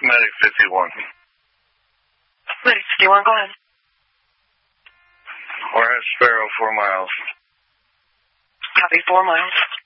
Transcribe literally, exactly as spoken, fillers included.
Medic fifty-one. Medic fifty-one, go ahead. We're at Sparrow, four miles. Copy, four miles.